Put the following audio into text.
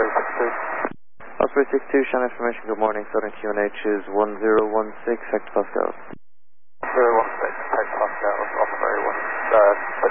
Osprey 62, Shannon information, good morning. Southern QNH is 1016 hectopascals. 016 hectopascals, Osprey